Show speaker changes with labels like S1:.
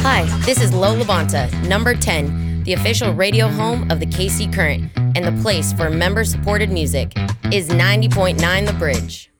S1: Hi, this is Lo Labonta, number 10, the official radio home of the KC Current, and the place for member-supported music is 90.9 The Bridge.